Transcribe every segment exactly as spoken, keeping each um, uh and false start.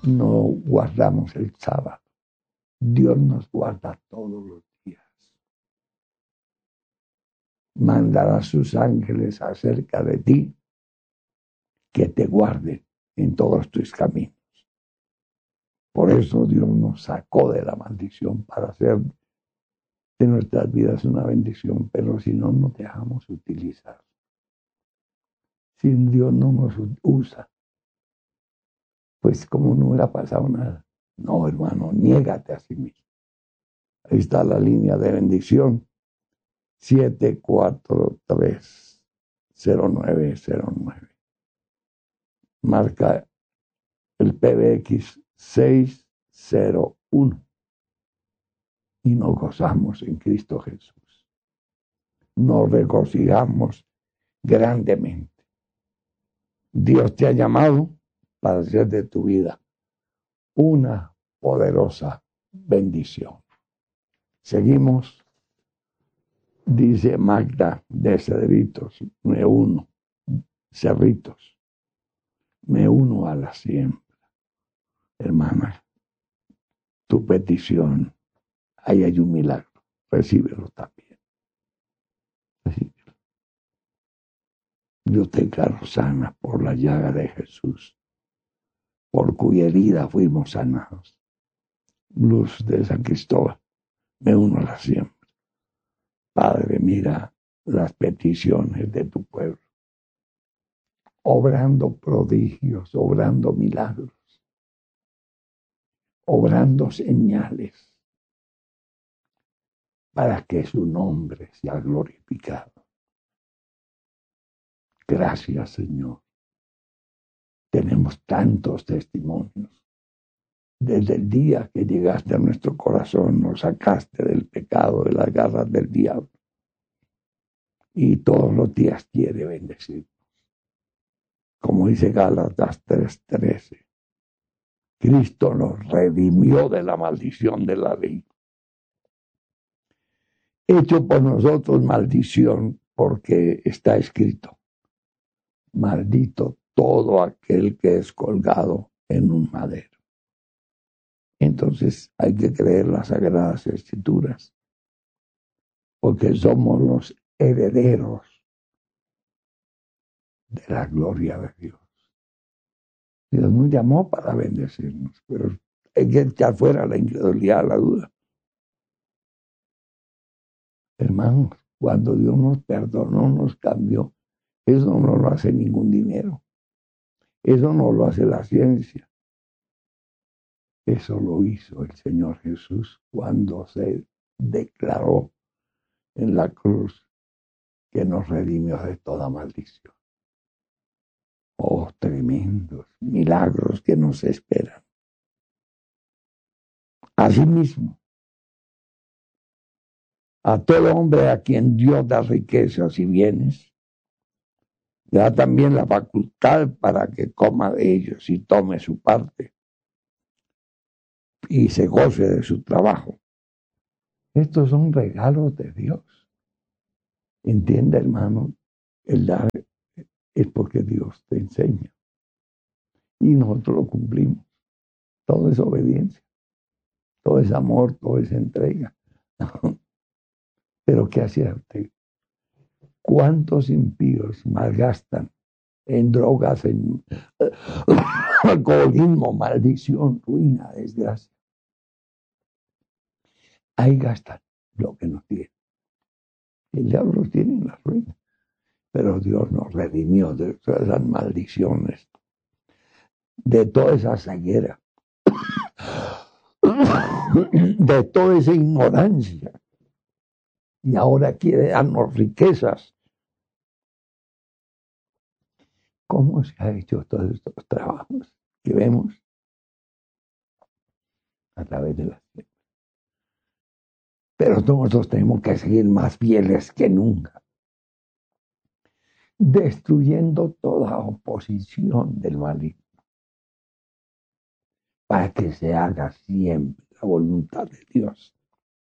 no guardamos el sábado. Dios nos guarda todos los días. Mandará a sus ángeles acerca de ti que te guarden en todos tus caminos. Por eso Dios nos sacó de la maldición para hacer de nuestras vidas una bendición, pero si no nos dejamos utilizar, si Dios no nos usa, pues como no hubiera pasado nada. No, hermano, niégate a sí mismo. Ahí está la línea de bendición, siete cuatro tres cero nueve cero nueve. Marca el P B X seis cero uno. Y nos gozamos en Cristo Jesús. Nos regocijamos grandemente. Dios te ha llamado para hacer de tu vida una poderosa bendición. Seguimos, dice Magda de Cerritos, me uno, Cerritos, me uno a la siembra. Hermana, tu petición, ahí hay un milagro, recíbelo también. Recíbelo. Dios te encargo sana por la llaga de Jesús, por cuya herida fuimos sanados. Luz de San Cristóbal, me uno a la siembra. Padre, mira las peticiones de tu pueblo, obrando prodigios, obrando milagros, obrando señales, para que su nombre sea glorificado. Gracias, Señor. Tenemos tantos testimonios. Desde el día que llegaste a nuestro corazón, nos sacaste del pecado, de las garras del diablo. Y todos los días quiere bendecirnos. Como dice Gálatas tres trece, Cristo nos redimió de la maldición de la ley. Hecho por nosotros maldición, porque está escrito: maldito todo aquel que es colgado en un madero. Entonces hay que creer las Sagradas Escrituras, porque somos los herederos de la gloria de Dios. Dios nos llamó para bendecirnos, pero hay que echar fuera la incredulidad, la duda. Hermanos, cuando Dios nos perdonó, nos cambió, eso no lo hace ningún dinero. Eso no lo hace la ciencia. Eso lo hizo el Señor Jesús cuando se declaró en la cruz que nos redimió de toda maldición. Oh, tremendos milagros que nos esperan. Asimismo, a todo hombre a quien Dios da riquezas y bienes, da también la facultad para que coma de ellos y tome su parte y se goce de su trabajo. Estos son regalos de Dios. Entiende, hermano, el dar es porque Dios te enseña. Y nosotros lo cumplimos. Todo es obediencia. Todo es amor, todo es entrega. Pero ¿qué hacía usted? ¿Cuántos impíos malgastan en drogas, en alcoholismo, maldición, ruina, desgracia? Ahí gastan lo que nos tiene. El diablo tiene en la ruina. Pero Dios nos redimió de todas esas maldiciones, de toda esa ceguera, de toda esa ignorancia. Y ahora quiere darnos riquezas. ¿Cómo se ha hecho todos estos trabajos que vemos? A través de la ciencia. Pero nosotros tenemos que seguir más fieles que nunca, destruyendo toda oposición del maligno, para que se haga siempre la voluntad de Dios.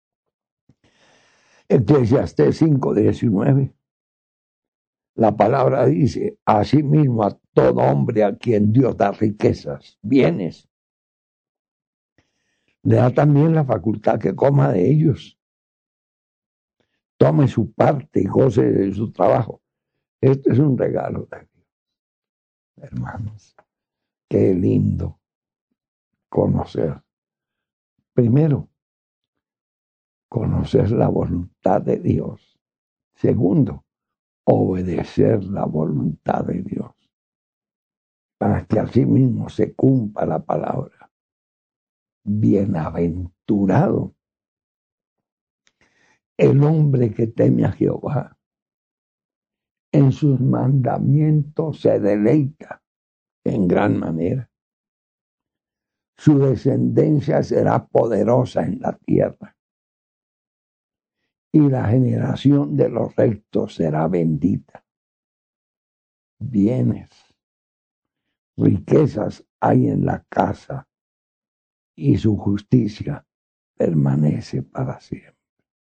Eclesiastés cinco diecinueve. La palabra dice: asimismo a todo hombre a quien Dios da riquezas, bienes, Le da también la facultad que coma de ellos. Tome su parte y goce de su trabajo. Esto es un regalo de Dios, hermanos. Qué lindo conocer. Primero, conocer la voluntad de Dios. Segundo, obedecer la voluntad de Dios. Para que así mismo se cumpla la palabra. Bienaventurado el hombre que teme a Jehová. En sus mandamientos se deleita en gran manera. Su descendencia será poderosa en la tierra. Y la generación de los rectos será bendita. Bienes, riquezas hay en la casa, y su justicia permanece para siempre.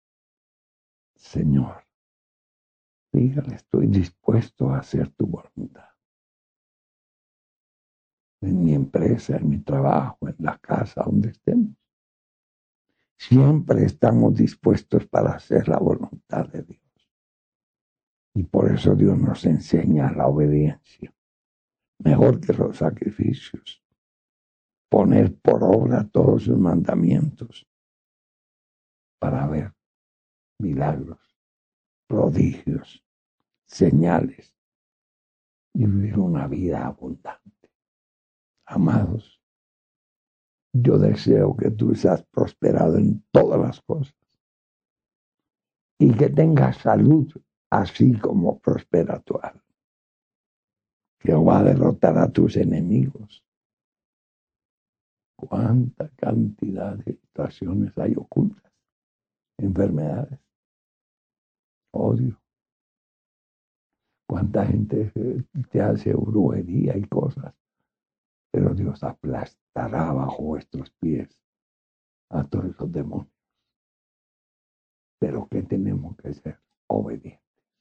Señor, dígale, estoy dispuesto a hacer tu voluntad. En mi empresa, en mi trabajo, en la casa, donde estemos. Siempre estamos dispuestos para hacer la voluntad de Dios. Y por eso Dios nos enseña la obediencia. Mejor que los sacrificios. Poner por obra todos sus mandamientos para ver milagros, prodigios, señales y vivir una vida abundante. Amados, yo deseo que tú seas prosperado en todas las cosas y que tengas salud así como prospera tu alma. Jehová derrotará a tus enemigos. Cuánta cantidad de situaciones hay ocultas, enfermedades, odio. Cuánta gente te hace brujería y cosas, pero Dios aplastará bajo vuestros pies a todos esos demonios. Pero ¿qué tenemos que ser? Obedientes.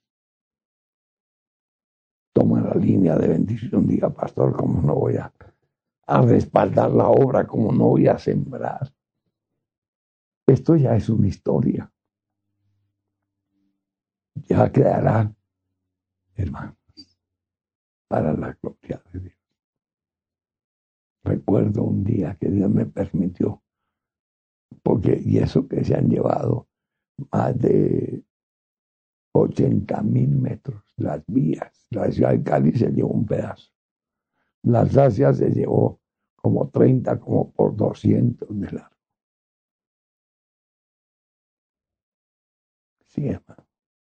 Toma la línea de bendición, diga, pastor, ¿cómo no voy a, a respaldar la obra? ¿Cómo no voy a sembrar? Esto ya es una historia. Ya quedará, hermanos, para la gloria de Dios. Recuerdo un día que Dios me permitió, porque y eso que se han llevado más de ochenta mil metros, las vías. La ciudad de Cali se llevó un pedazo. La Alsacia se llevó como treinta, como por doscientos de largo. Sí, hermano.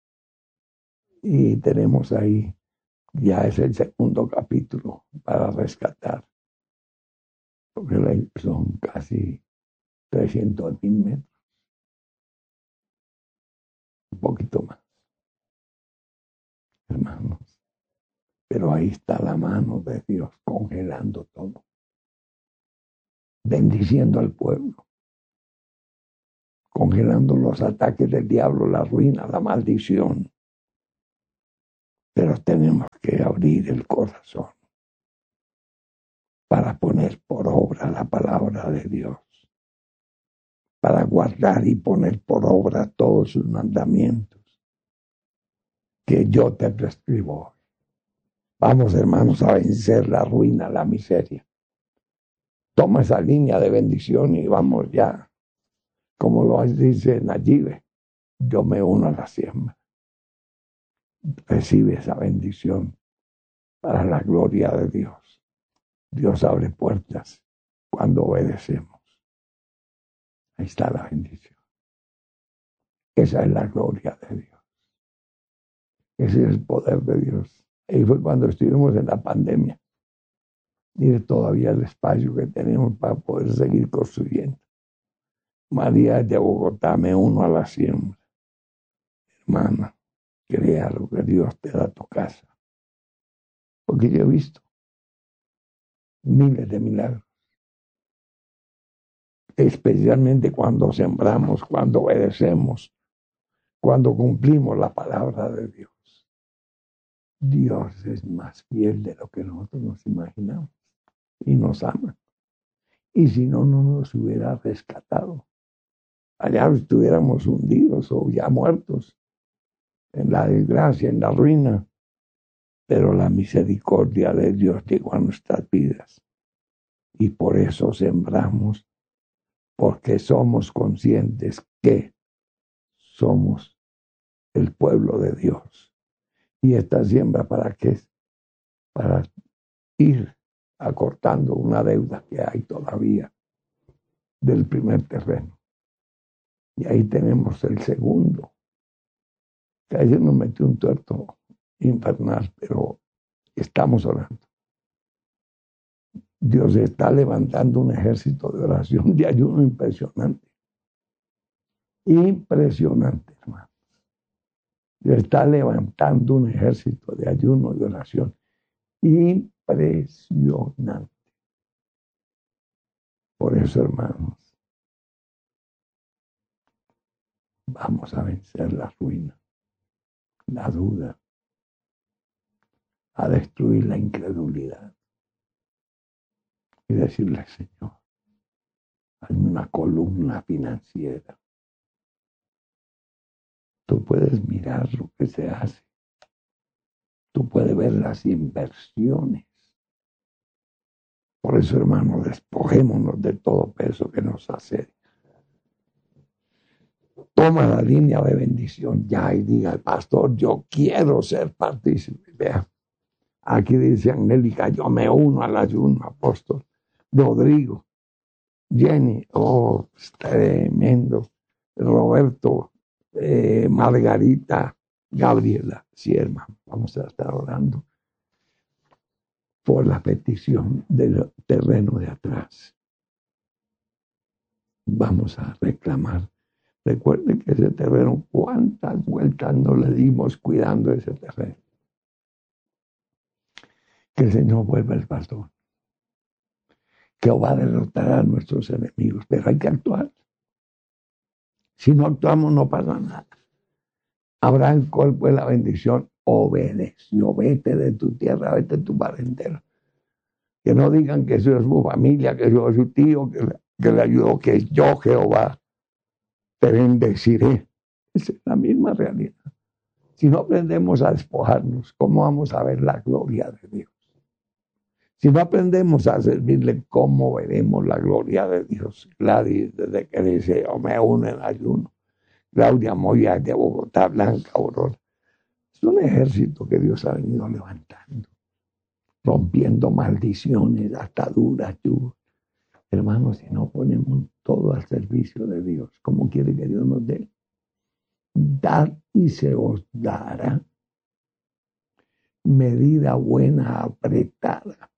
Y tenemos ahí, ya es el segundo capítulo para rescatar, porque son casi trescientos mil metros, un poquito más, hermanos. Pero ahí está la mano de Dios congelando todo, bendiciendo al pueblo, congelando los ataques del diablo, la ruina, la maldición. Pero tenemos que abrir el corazón para poner por obra la palabra de Dios, para guardar y poner por obra todos sus mandamientos que yo te prescribo hoy. Vamos, hermanos, a vencer la ruina, la miseria. Toma esa línea de bendición y vamos ya, como lo dice Nayibe, yo me uno a la siembra. Recibe esa bendición para la gloria de Dios. Dios abre puertas cuando obedecemos. Ahí está la bendición. Esa es la gloria de Dios. Ese es el poder de Dios. Ahí fue cuando estuvimos en la pandemia. Mire todavía el espacio que tenemos para poder seguir construyendo. María de Bogotá, me uno a la siembra. Hermana, crea lo que Dios te da a tu casa. Porque yo he visto miles de milagros. Especialmente cuando sembramos, cuando obedecemos, cuando cumplimos la palabra de Dios. Dios es más fiel de lo que nosotros nos imaginamos y nos ama. Y si no, no nos hubiera rescatado. Allá estuviéramos hundidos o ya muertos en la desgracia, en la ruina. Pero la misericordia de Dios llegó a nuestras vidas. Y por eso sembramos, porque somos conscientes que somos el pueblo de Dios. Y esta siembra, ¿para qué es? Para ir acortando una deuda que hay todavía del primer terreno. Y ahí tenemos el segundo, que ahí se nos metió un tuerto infernal, pero estamos orando. Dios está levantando un ejército de oración, de ayuno impresionante. Impresionante, hermano. Dios está levantando un ejército de ayuno y oración. Impresionante. Por eso, hermanos, vamos a vencer la ruina, la duda, a destruir la incredulidad. Y decirle, Señor, hazme una columna financiera. Tú puedes mirar lo que se hace. Tú puedes ver las inversiones. Por eso, hermanos, despojémonos de todo peso que nos hace. Toma la línea de bendición ya y diga al pastor, yo quiero ser partícipe. Vea, aquí dice Angélica, yo me uno al ayuno, apóstol. Rodrigo, Jenny, oh, tremendo. Roberto, eh, Margarita, Gabriela, sí, hermano, vamos a estar orando por la petición del terreno de atrás. Vamos a reclamar. Recuerden que ese terreno, cuántas vueltas no le dimos cuidando ese terreno. Que el Señor vuelva el pastor. Que va a derrotar a nuestros enemigos, pero hay que actuar. Si no actuamos, no pasa nada. Abraham, ¿cuál fue la bendición? Obedeció, vete de tu tierra, vete de tu parentela. Que no digan que eso es su familia, que eso es su tío, que, que le ayudó, que yo, Jehová, te bendeciré. Esa es la misma realidad. Si no aprendemos a despojarnos, ¿cómo vamos a ver la gloria de Dios? Si no aprendemos a servirle, ¿cómo veremos la gloria de Dios? Gladys, desde que dice, yo me uno en ayuno. Claudia Moya de Bogotá, Blanca Aurora. Es un ejército que Dios ha venido levantando, rompiendo maldiciones, ataduras, yugos. Hermanos, si no ponemos todo al servicio de Dios, ¿cómo quiere que Dios nos dé? Dad y se os dará. Medida buena, apretada.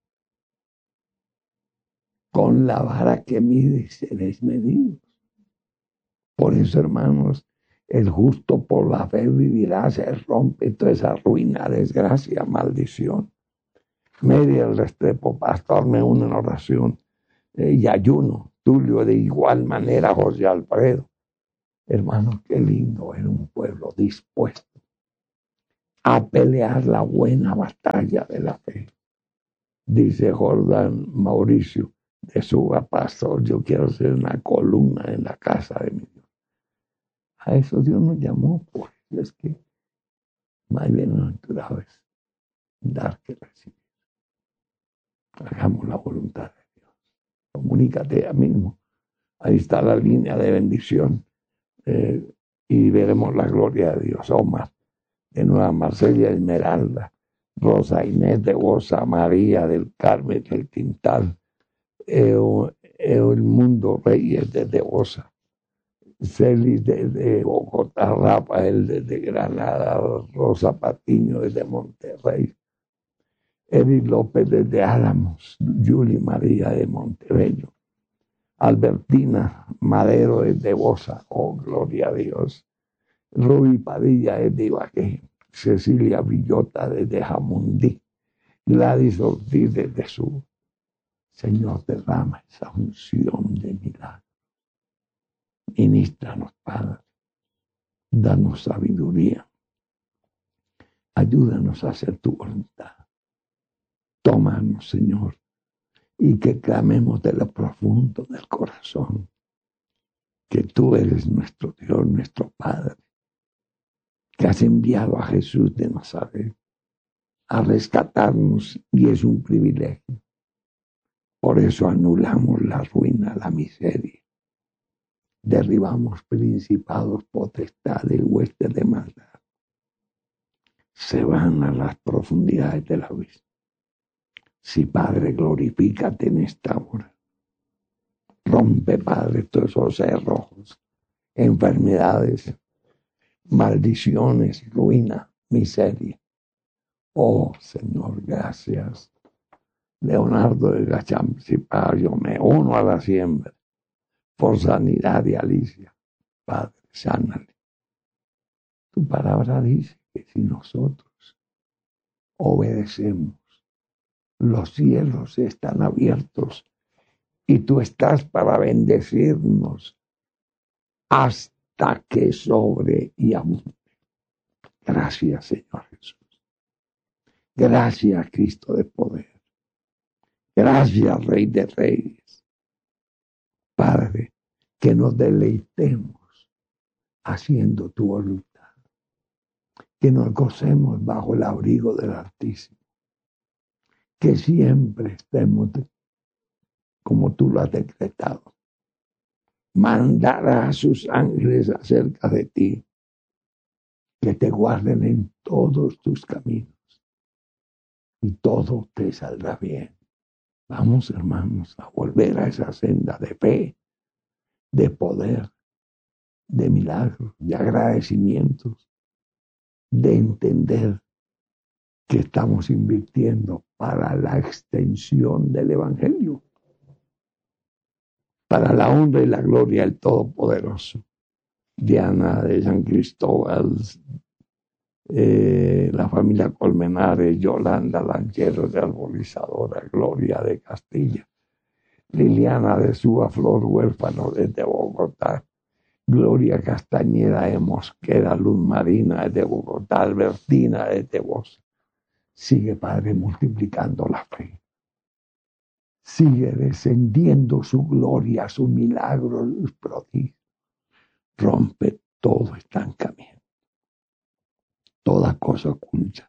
Con la vara que mide seréis medidos. Por eso, hermanos, el justo por la fe vivirá, se rompe toda esa ruina, desgracia, maldición. Media el restrepo, pastor, me une en oración eh, y ayuno. Tulio, de igual manera, José Alfredo. Hermanos, qué lindo era un pueblo dispuesto a pelear la buena batalla de la fe. Dice Jordán Mauricio, de Suba, pastor, yo quiero ser una columna en la casa de mi Dios. A eso Dios nos llamó, pues es que más bienaventurado es dar que recibir. Hagamos la voluntad de Dios. Comunícate ya mismo. Ahí está la línea de bendición. Eh, y veremos la gloria de Dios. Omar, de Nueva Marsella, Esmeralda, Rosa Inés de Bosa, María del Carmen del Tintal, eh, el Mundo Reyes desde Bosa, Celis desde Bogotá, Rafael desde Granada, Rosa Patiño desde Monterrey, Edith López desde Álamos, Yuli María de Montebello, Albertina Madero desde Bosa, oh gloria a Dios, Ruby Padilla desde Ibagué, Cecilia Villota desde Jamundí, Gladys Ortiz desde Sur. Señor, derrama esa unción de milagro. Ministranos, Padre. Danos sabiduría. Ayúdanos a hacer tu voluntad. Tómanos, Señor, y que clamemos de lo profundo del corazón que tú eres nuestro Dios, nuestro Padre, que has enviado a Jesús de Nazaret a rescatarnos y es un privilegio. Por eso anulamos la ruina, la miseria. Derribamos principados, potestades, huestes de maldad. Se van a las profundidades del abismo. Sí, Padre, glorifícate en esta hora. Rompe, Padre, todos esos cerrojos, enfermedades, maldiciones, ruina, miseria. Oh, Señor, gracias. Leonardo de Gachampsipa, yo me uno a la siembra por sanidad de Alicia. Padre, sánale. Tu palabra dice que si nosotros obedecemos, los cielos están abiertos y tú estás para bendecirnos hasta que sobre y abunde. Gracias, Señor Jesús. Gracias, Cristo de poder. Gracias, Rey de Reyes. Padre, que nos deleitemos haciendo tu voluntad. Que nos gocemos bajo el abrigo del Altísimo. Que siempre estemos como tú lo has decretado. Mandará a sus ángeles acerca de ti, que te guarden en todos tus caminos y todo te saldrá bien. Vamos, hermanos, a volver a esa senda de fe, de poder, de milagros, de agradecimientos, de entender que estamos invirtiendo para la extensión del Evangelio, para la honra y la gloria del Todopoderoso. Diana de San Cristóbal, eh, la familia Colmenares, Yolanda Lanchero de Arbolizadora, Gloria de Castilla, Liliana de Suba Flor Huérfano desde Bogotá, Gloria Castañeda de Mosquera, Luz Marina desde Bogotá, Albertina desde Bosa. Sigue, Padre, multiplicando la fe. Sigue descendiendo su gloria, su milagro, sus prodigios. Rompe todo estancamiento, toda cosa oculta.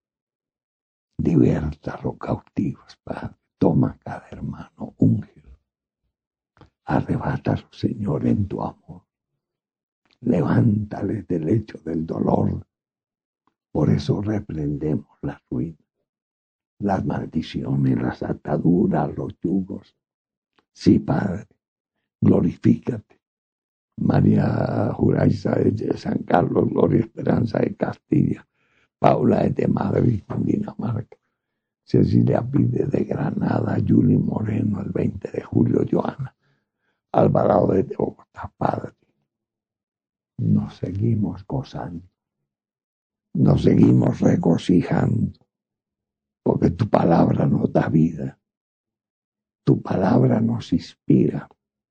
Liberta a los cautivos, Padre. Toma cada hermano, úngelo. Arrebátalo, Señor, en tu amor. Levántales del lecho del dolor. Por eso reprendemos las ruinas, las maldiciones, las ataduras, los yugos. Sí, Padre, glorifícate. María Juraiza de San Carlos, Gloria Esperanza de Castilla, Paula de Madrid, Dinamarca, Cecilia Pide de Granada, Yuli Moreno el veinte de julio, Joana Alvarado de Bogotá. Padre, nos seguimos gozando, nos seguimos regocijando, porque tu palabra nos da vida, tu palabra nos inspira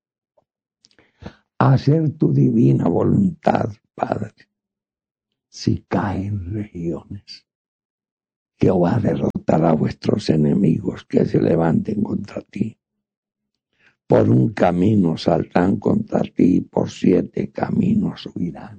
a hacer tu divina voluntad, Padre. Si caen regiones, Jehová derrotará a vuestros enemigos que se levanten contra ti. Por un camino saldrán contra ti y por siete caminos huirán.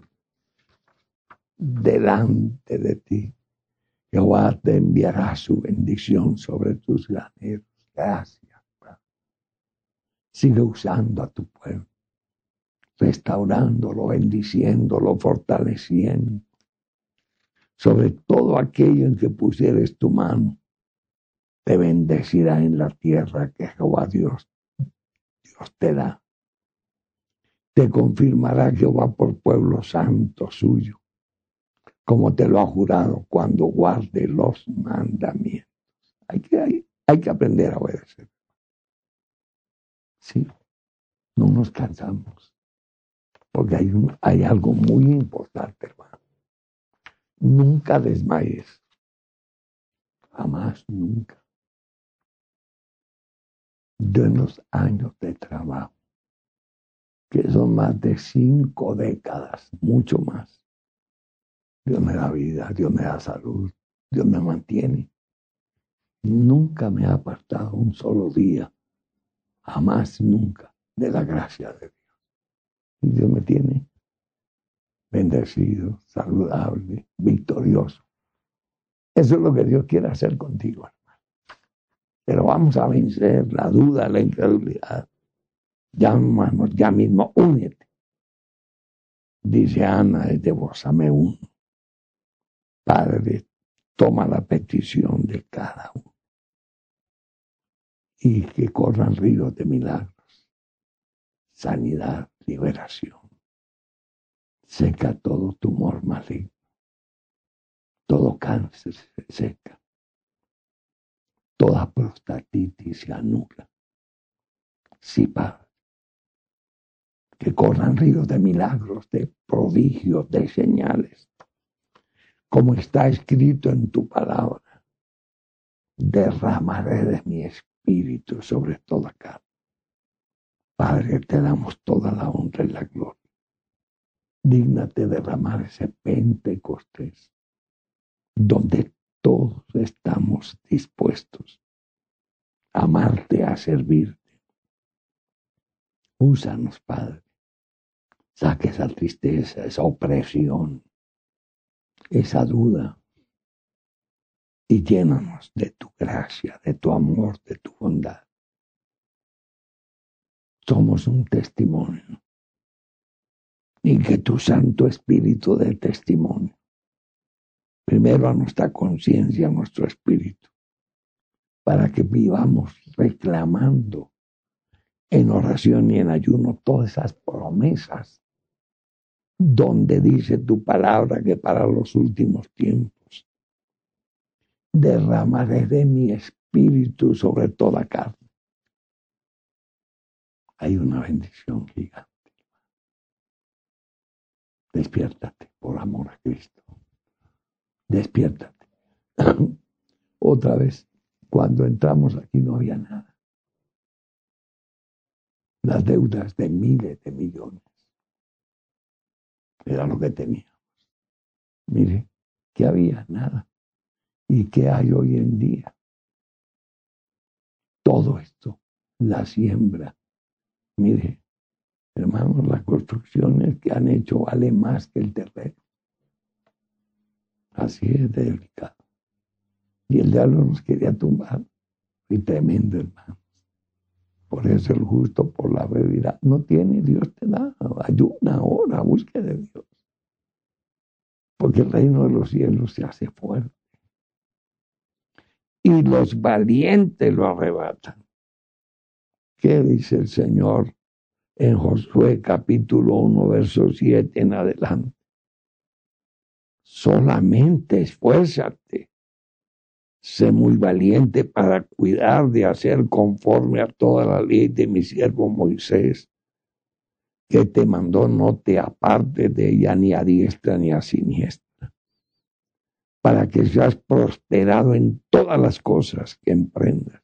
Delante de ti, Jehová te enviará su bendición sobre tus graneros. Gracias, Padre. Sigue usando a tu pueblo, restaurándolo, bendiciéndolo, fortaleciendo. Sobre todo aquello en que pusieres tu mano, te bendecirá en la tierra que Jehová Dios, Dios te da. Te confirmará Jehová por pueblo santo suyo, como te lo ha jurado cuando guarde los mandamientos. Hay que, hay, hay que aprender a obedecer. Sí, no nos cansamos, porque hay, un, hay algo muy importante, hermano. Nunca desmayes. Jamás, nunca. De unos años de trabajo, que son más de cinco décadas, mucho más. Dios me da vida, Dios me da salud, Dios me mantiene. nunca me ha apartado un solo día, jamás, nunca, de la gracia de Dios. Y Dios me tiene bendecido, saludable, victorioso. Eso es lo que Dios quiere hacer contigo, hermano. Pero vamos a vencer la duda, la incredulidad. Ya, hermano, ya mismo, únete. Dice Ana, desde vos, me uno. Padre, toma la petición de cada uno. Y que corran ríos de milagros, sanidad, liberación. Seca todo tumor maligno. Todo cáncer se seca. Toda prostatitis se anula. Sí, Padre. Que corran ríos de milagros, de prodigios, de señales. Como está escrito en tu palabra. Derramaré de mi espíritu sobre toda carne. Padre, te damos toda la honra y la gloria. Dígnate derramar ese Pentecostés, donde todos estamos dispuestos a amarte, a servirte. Úsanos, Padre. Saque esa tristeza, esa opresión, esa duda, y llénanos de tu gracia, de tu amor, de tu bondad. Somos un testimonio. Y que tu Santo Espíritu dé testimonio. Primero a nuestra conciencia, a nuestro espíritu, para que vivamos reclamando en oración y en ayuno todas esas promesas, donde dice tu palabra que para los últimos tiempos derramaré de mi espíritu sobre toda carne. Hay una bendición gigante. Despiértate por amor a Cristo. Despiértate. Otra vez, cuando entramos aquí no había nada. Las deudas de miles de millones. Era lo que teníamos. Mire, ¿qué había? Nada. ¿Y qué hay hoy en día? Todo esto, la siembra. Mire, hermanos, las construcciones que han hecho vale más que el terreno. Así es de delicado. Y el diablo nos quería tumbar. Y tremendo, hermano. Por eso el justo por la fe dirá, no tiene, Dios te da. Ayuna, ora, busque de Dios. Porque el reino de los cielos se hace fuerte. Y los valientes lo arrebatan. ¿Qué dice el Señor en Josué capítulo uno, verso siete en adelante? Solamente esfuérzate. Sé muy valiente para cuidar de hacer conforme a toda la ley de mi siervo Moisés, que te mandó, no te apartes de ella ni a diestra ni a siniestra, para que seas prosperado en todas las cosas que emprendas.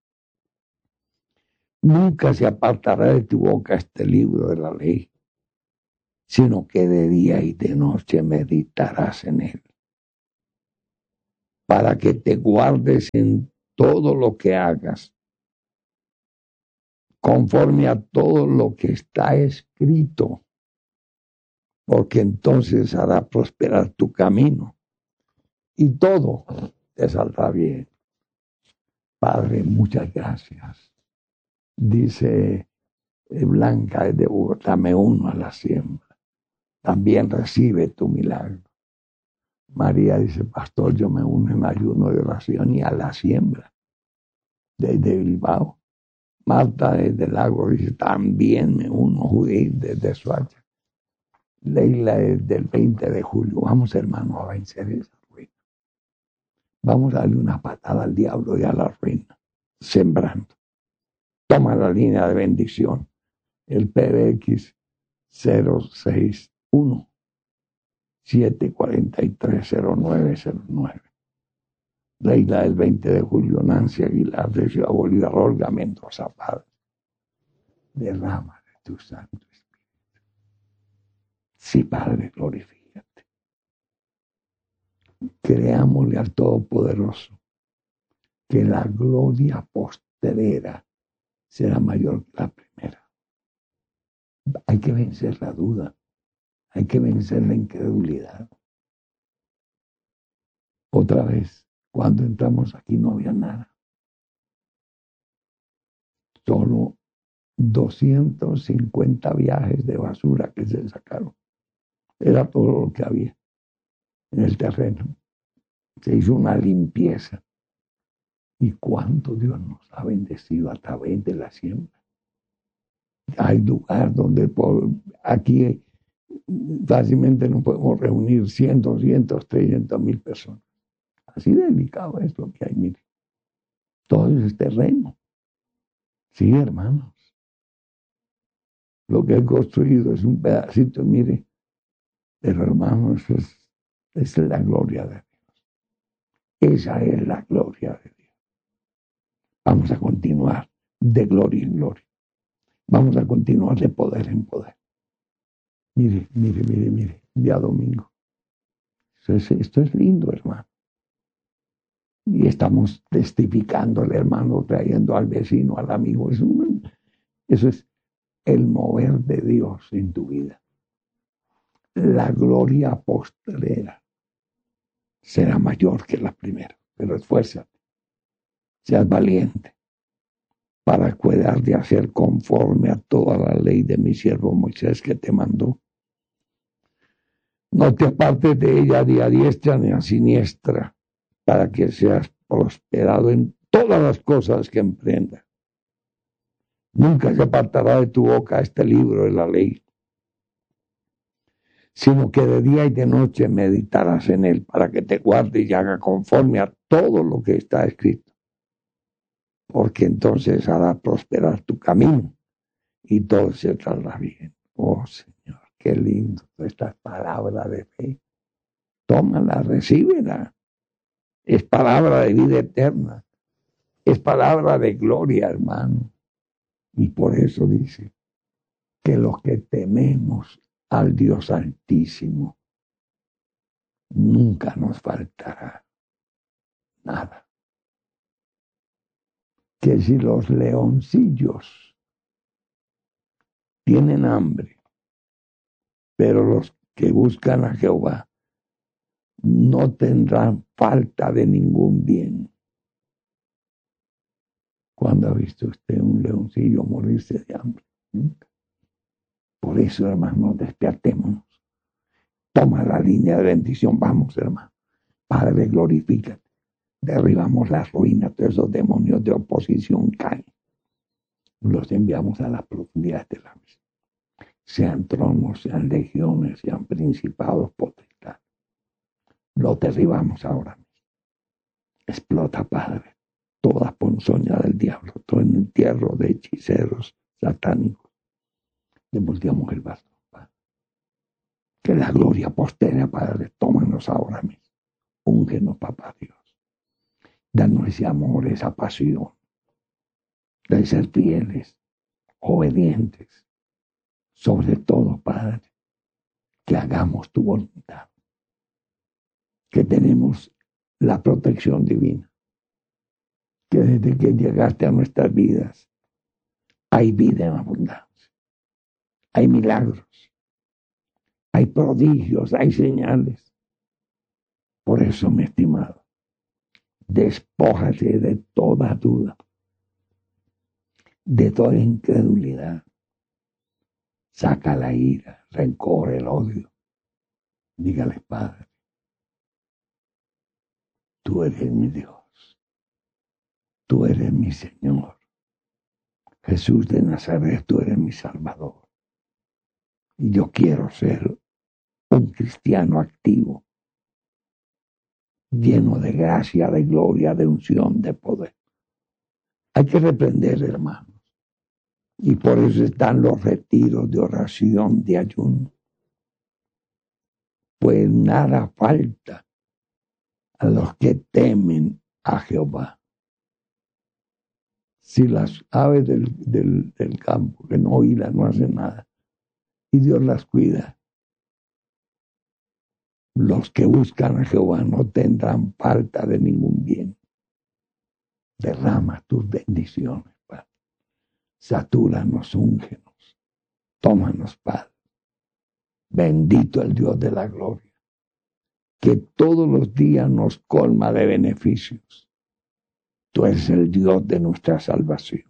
Nunca se apartará de tu boca este libro de la ley, sino que de día y de noche meditarás en él, para que te guardes en todo lo que hagas, conforme a todo lo que está escrito, porque entonces hará prosperar tu camino y todo te saldrá bien. Padre, muchas gracias. Dice Blanca de Bogotá, me uno a la siembra. También recibe tu milagro. María dice, pastor, yo me uno en ayuno de oración y a la siembra. Desde Bilbao. Marta desde Lago dice, también me uno. Judith desde Suacha. Leila desde el veinte de julio. Vamos, hermanos, a vencer esa ruina. Vamos a darle una patada al diablo y a la ruina. Sembrando. Toma la línea de bendición. El P B X cero seis uno siete cuatro tres cero nueve cero nueve. Leila del veinte de julio, Nancy Aguilar de Ciudad Bolívar, Olga Mendoza Padre. Derrama de tu Santo Espíritu. Sí, Padre, glorifícate. Creámosle al Todopoderoso que la gloria postrera será mayor que la primera. Hay que vencer la duda, hay que vencer la incredulidad. Otra vez, cuando entramos aquí no había nada. Solo doscientos cincuenta viajes de basura que se sacaron. Era todo lo que había en el terreno. Se hizo una limpieza. Y cuánto Dios nos ha bendecido a través de la siembra. Hay lugar donde por, aquí fácilmente no podemos reunir cien, doscientos, trescientos mil personas. Así delicado es lo que hay, mire. Todo eso es terreno. Sí, hermanos. Lo que he construido es un pedacito, mire. Pero hermanos, es, es la gloria de Dios. Esa es la gloria de Dios. Vamos a continuar de gloria en gloria. Vamos a continuar de poder en poder. Mire, mire, mire, mire, día domingo. Esto es, esto es lindo, hermano. Y estamos testificándole, hermano, trayendo al vecino, al amigo. Eso, eso es el mover de Dios en tu vida. La gloria postrera será mayor que la primera, pero esfuérzate, seas valiente para cuidar de hacer conforme a toda la ley de mi siervo Moisés que te mandó. No te apartes de ella ni a diestra ni a siniestra, para que seas prosperado en todas las cosas que emprendas. Nunca se apartará de tu boca este libro de la ley, sino que de día y de noche meditarás en él, para que te guarde y haga conforme a todo lo que está escrito. Porque entonces hará prosperar tu camino y todo se saldrá bien. Oh Señor, qué lindo esta palabra de fe. Tómala, recíbela. Es palabra de vida eterna. Es palabra de gloria, hermano. Y por eso dice que los que tememos al Dios Altísimo, nunca nos faltará nada. Que si los leoncillos tienen hambre, pero los que buscan a Jehová no tendrán falta de ningún bien. ¿Cuándo ha visto usted un leoncillo morirse de hambre? Nunca. Por eso, hermanos, despertémonos. Toma la línea de bendición. Vamos, hermano. Padre, glorifícate. Derribamos las ruinas de esos demonios de oposición caen. Los enviamos a las profundidades de la mesa. Sean tronos, sean legiones, sean principados, potestades. Los derribamos ahora mismo. Explota, Padre, toda ponzoña del diablo, todo el entierro de hechiceros satánicos. Le volteamos el bastón, Padre. Que la gloria postera, Padre, tómanos ahora mismo. Úngenos, Papá Dios. Danos ese amor, esa pasión de ser fieles, obedientes. Sobre todo, Padre, que hagamos tu voluntad. Que tenemos la protección divina. Que desde que llegaste a nuestras vidas hay vida en abundancia. Hay milagros. Hay prodigios, hay señales. Por eso, mi estimado, despójate de toda duda, de toda incredulidad. Saca la ira, rencor, el odio. Dígale, Padre, tú eres mi Dios. Tú eres mi Señor. Jesús de Nazaret, tú eres mi Salvador. Y yo quiero ser un cristiano activo, lleno de gracia, de gloria, de unción, de poder. Hay que reprender, hermanos. Y por eso están los retiros de oración, de ayuno. Pues nada falta a los que temen a Jehová. Si las aves del, del, del campo, que no hilan, no hacen nada, y Dios las cuida, los que buscan a Jehová no tendrán falta de ningún bien. Derrama tus bendiciones, Padre. Satúranos, úngenos. Tómanos, Padre. Bendito el Dios de la gloria, que todos los días nos colma de beneficios. Tú eres el Dios de nuestra salvación.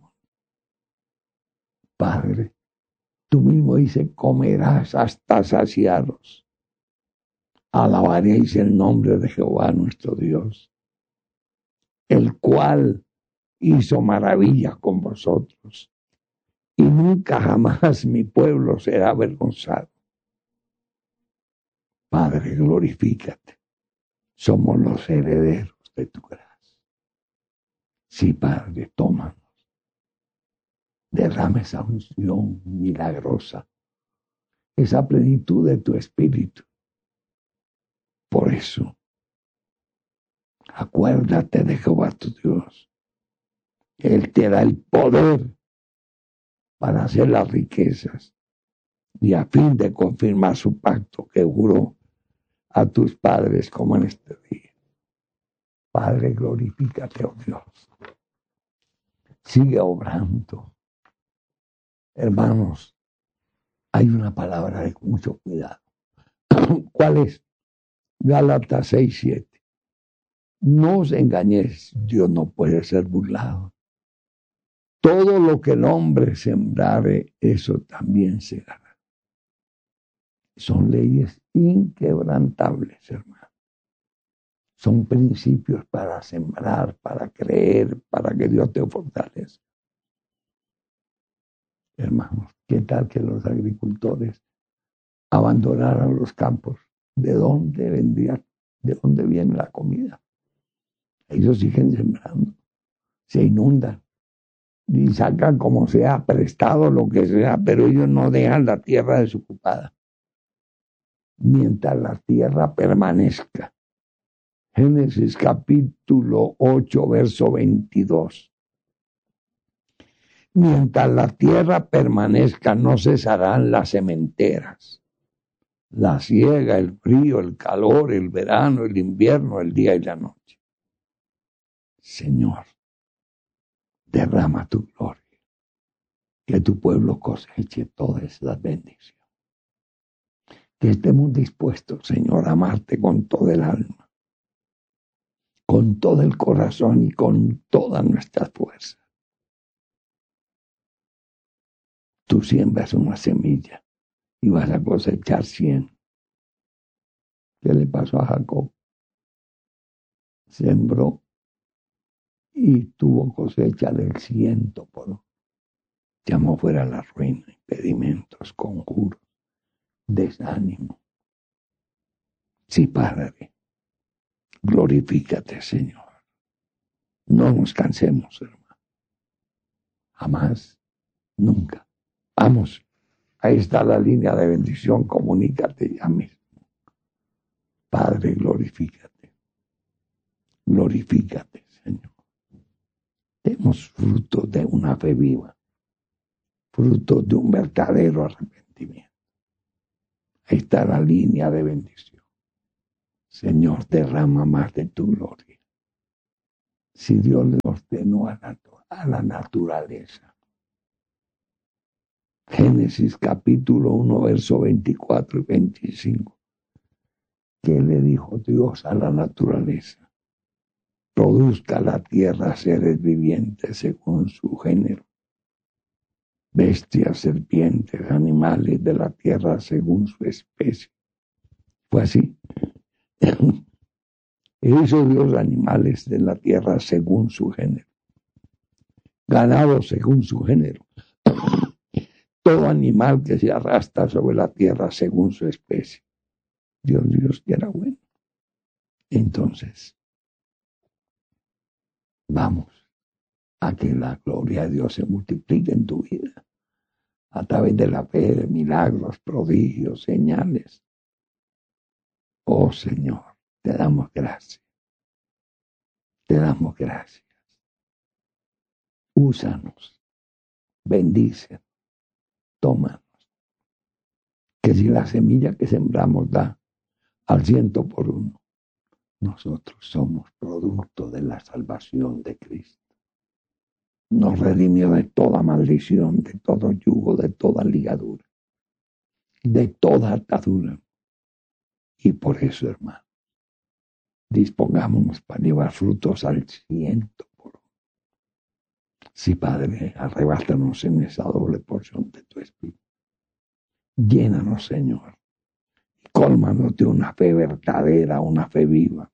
Padre, tú mismo dices, comerás hasta saciaros. Alabaréis el nombre de Jehová nuestro Dios, el cual hizo maravillas con vosotros, y nunca jamás mi pueblo será avergonzado. Padre, glorifícate. Somos los herederos de tu gracia. Sí, Padre, tómanos. Derrama esa unción milagrosa, esa plenitud de tu espíritu. Por eso, acuérdate de Jehová tu Dios. Él te da el poder para hacer las riquezas y a fin de confirmar su pacto que juró a tus padres como en este día. Padre, glorifícate, oh Dios. Sigue obrando. Hermanos, hay una palabra de mucho cuidado. ¿Cuál es? Gálatas seis, siete. No os engañéis, Dios no puede ser burlado. Todo lo que el hombre sembrare, eso también segará. Son leyes inquebrantables, hermano. Son principios para sembrar, para creer, para que Dios te fortalezca. Hermanos, ¿qué tal que los agricultores abandonaran los campos? ¿De dónde vendría? ¿De dónde viene la comida? Ellos siguen sembrando, se inundan y sacan como sea, prestado lo que sea, pero ellos no dejan la tierra desocupada. Mientras la tierra permanezca. Génesis capítulo ocho, verso veintidós. Mientras la tierra permanezca, no cesarán las sementeras, la siega, el frío, el calor, el verano, el invierno, el día y la noche. Señor, derrama tu gloria, que tu pueblo coseche todas esas bendiciones. Que estemos dispuestos, Señor, a amarte con todo el alma, con todo el corazón y con todas nuestras fuerzas. Tú siembras una semilla y vas a cosechar cien. ¿Qué le pasó a Jacob? Sembró y tuvo cosecha del ciento por uno. Llamó fuera la ruina, impedimentos, conjuros, desánimo. Sí, Padre, glorifícate, Señor. No nos cansemos, hermano. Jamás, nunca. Vamos, ahí está la línea de bendición, comunícate ya mismo. Padre, glorifícate. Glorifícate, Señor. Demos fruto de una fe viva, fruto de un verdadero arrepentimiento. Ahí está la línea de bendición. Señor, derrama más de tu gloria. Si Dios le ordenó a la, a la naturaleza. Génesis capítulo uno, verso veinticuatro y veinticinco. ¿Qué le dijo Dios a la naturaleza? Produzca la tierra seres vivientes según su género. Bestias, serpientes, animales de la tierra según su especie. Fue así. Hizo Dios animales de la tierra según su género. Ganado según su género. Todo animal que se arrastra sobre la tierra según su especie. Dios, Dios que era bueno. Entonces, vamos a que la gloria de Dios se multiplique en tu vida. A través de la fe, de milagros, prodigios, señales. Oh Señor, te damos gracias. Te damos gracias. Úsanos. Bendice. Tómanos. Que si la semilla que sembramos da al ciento por uno, nosotros somos producto de la salvación de Cristo. nos redimió de toda maldición, de todo yugo, de toda ligadura, de toda atadura. Y por eso, hermano, dispongámonos para llevar frutos al ciento por uno. Sí, Padre, arrebátanos en esa doble porción de tu Espíritu. Llénanos, Señor. Cólmanos de una fe verdadera, una fe viva.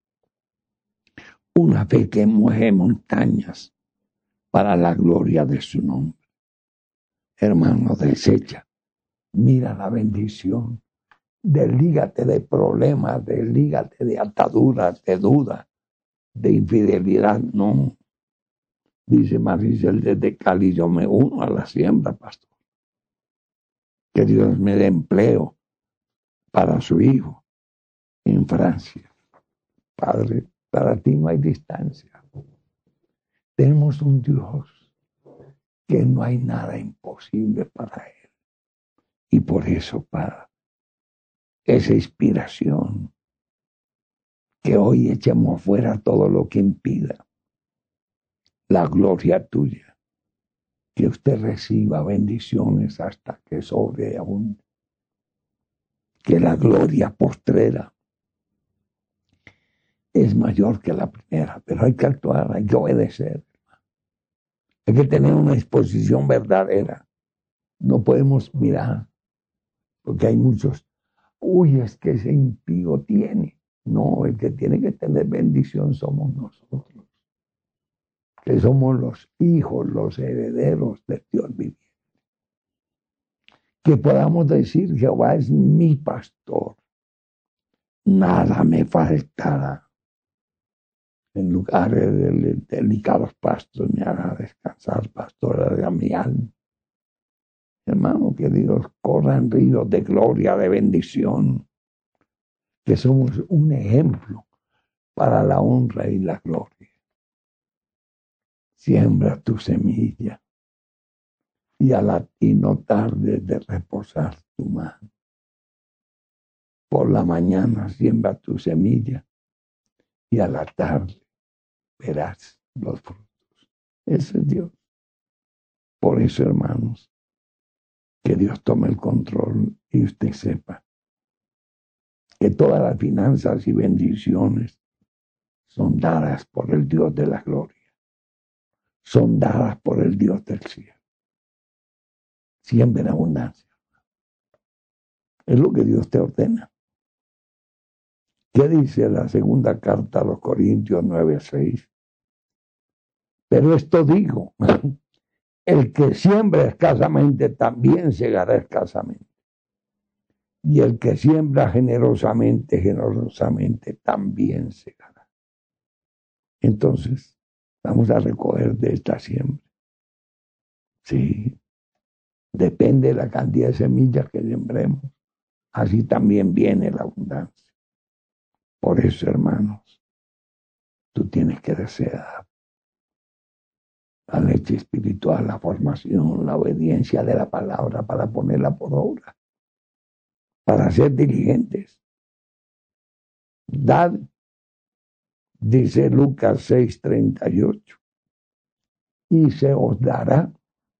Una fe que mueve montañas para la gloria de su nombre. Hermano, desecha. Mira la bendición. Deslígate de problemas, deslígate de ataduras, de dudas, de infidelidad. No. Dice Maricel desde Cali, yo me uno a la siembra, pastor. Que Dios me dé empleo para su hijo en Francia. Padre, para ti no hay distancia. Tenemos un Dios que no hay nada imposible para él. Y por eso, Padre, esa inspiración, que hoy echemos fuera todo lo que impida la gloria tuya, que usted reciba bendiciones hasta que sobreabunde, que la gloria postrera es mayor que la primera, pero hay que actuar, hay que obedecer, hay que tener una disposición verdadera, no podemos mirar, porque hay muchos, uy, es que ese impío tiene, no, el que tiene que tener bendición somos nosotros, que somos los hijos, los herederos de Dios viviente. Que podamos decir, Jehová es mi pastor, nada me faltará. En lugares de delicados pastos me hará descansar, pastora de mi alma. Hermano, que Dios corra en ríos de gloria, de bendición, que somos un ejemplo para la honra y la gloria. Siembra tu semilla y, a la, y no tardes de reposar tu mano. Por la mañana siembra tu semilla y a la tarde verás los frutos. Ese es Dios. Por eso, hermanos, que Dios tome el control y usted sepa que todas las finanzas y bendiciones son dadas por el Dios de la gloria. Son dadas por el Dios del cielo. Siempre en abundancia. Es lo que Dios te ordena. ¿Qué dice la segunda carta a los Corintios nueve seis? Pero esto digo, el que siembra escasamente también segará escasamente. Y el que siembra generosamente, generosamente también segará. Entonces, vamos a recoger de esta siembra. Sí, depende de la cantidad de semillas que sembremos. Así también viene la abundancia. Por eso, hermanos, tú tienes que desear la leche espiritual, la formación, la obediencia de la palabra para ponerla por obra, para ser diligentes. Dad, dice Lucas seis treinta y ocho, y se os dará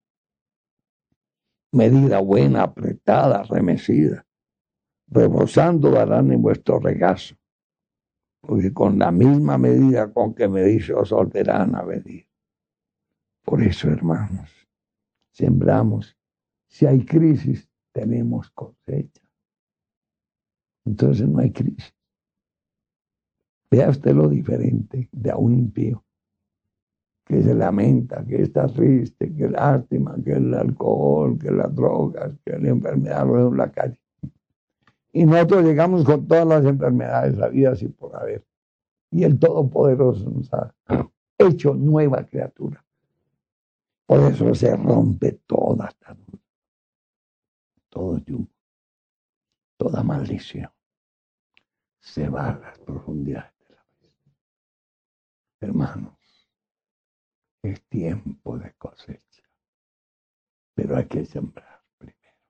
medida buena, apretada, remecida, rebosando darán en vuestro regazo, porque con la misma medida con que medís os volverán a medir. Por eso, hermanos, sembramos. Si hay crisis, tenemos cosecha. Entonces no hay crisis. Vea usted lo diferente de a un impío, que se lamenta, que está triste, que lástima, que el alcohol, que las drogas, que la enfermedad lo deja en la calle. Y nosotros llegamos con todas las enfermedades habidas y por haber. Y el Todopoderoso nos ha hecho nueva criatura. Por eso se rompe toda atadura, todo yugo, toda maldición. Se va a las profundidades de la vida. Hermanos, es tiempo de cosecha, pero hay que sembrar primero.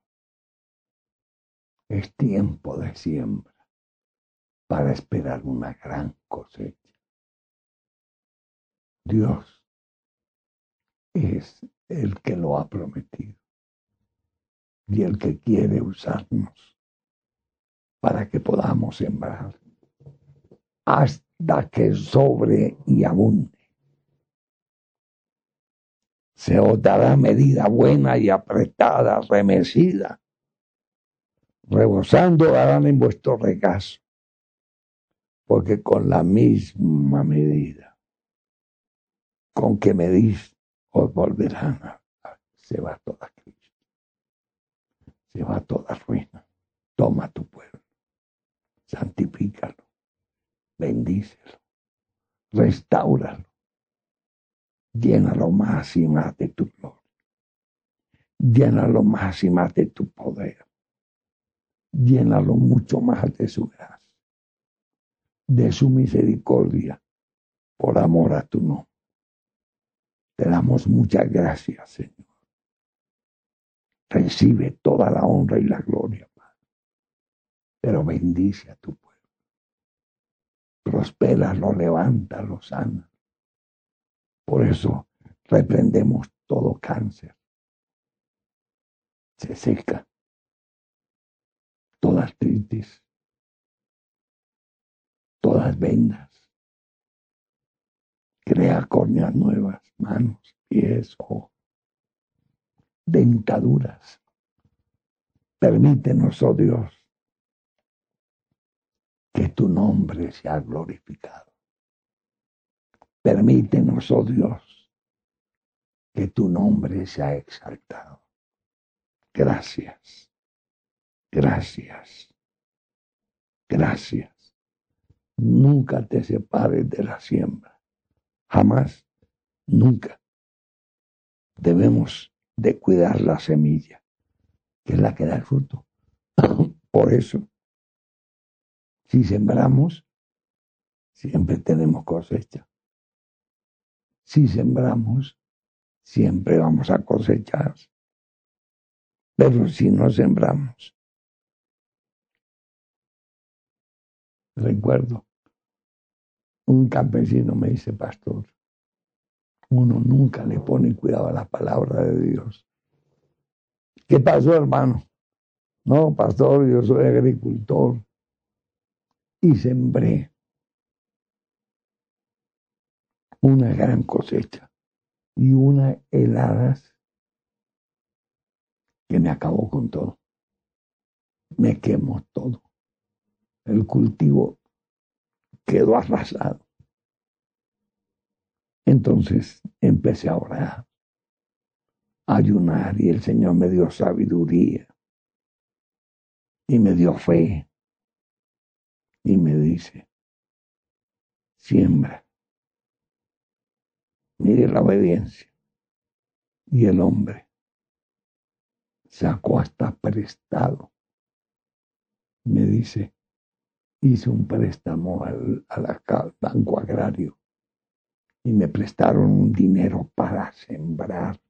Es tiempo de siembra para esperar una gran cosecha. Dios es el que lo ha prometido y el que quiere usarnos para que podamos sembrar hasta que sobre y abunde. Se os dará medida buena y apretada, remecida, rebosando darán en vuestro regazo, porque con la misma medida con que medís os volverán a, a se va toda crisis, se va toda ruina. Toma tu pueblo, santifícalo, bendícelo, restáuralo, llénalo más y más de tu gloria, llénalo más y más de tu poder, llénalo mucho más de su gracia, de su misericordia, por amor a tu nombre. Te damos muchas gracias, Señor. Recibe toda la honra y la gloria, Padre. Pero bendice a tu pueblo. Prospéralo, levántalo, sana. Por eso reprendemos todo cáncer. Se seca. Toda artritis. Todas vendas. Crea córneas nuevas, manos, pies, ojos. Dentaduras. Permítenos, oh Dios, que tu nombre sea glorificado. Permítenos, oh Dios, que tu nombre sea exaltado. Gracias, gracias, gracias. Nunca te separes de la siembra. Jamás, nunca. Debemos de cuidar la semilla, que es la que da el fruto. Por eso, si sembramos, siempre tenemos cosecha. Si sembramos, siempre vamos a cosechar. Pero si no sembramos, recuerdo, un campesino me dice, pastor, uno nunca le pone cuidado a la palabra de Dios. ¿Qué pasó, hermano? No, pastor, yo soy agricultor y sembré una gran cosecha y unas heladas que me acabó con todo. Me quemó todo. El cultivo quedó arrasado. Entonces empecé a orar, a ayunar, y el Señor me dio sabiduría y me dio fe y me dice, siembra. Mire la obediencia. Y el hombre sacó hasta prestado. Me dice, hice un préstamo al, al, al Banco Agrario y me prestaron un dinero para sembrar,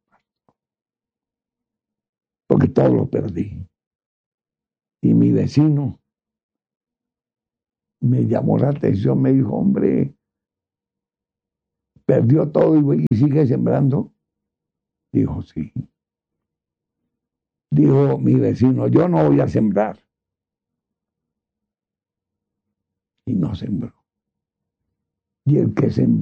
porque todo lo perdí. Y mi vecino me llamó la atención, me dijo, hombre, perdió todo y, y sigue sembrando. Dijo, sí. Dijo mi vecino, yo no voy a sembrar. Y no sembró. Y el que sembró